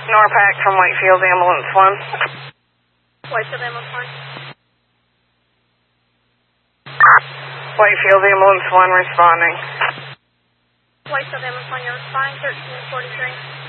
Norpac from Whitefield Ambulance 1. Whitefield Ambulance 1. Whitefield Ambulance 1 responding. Whitefield Ambulance 1, you're responding, 1343.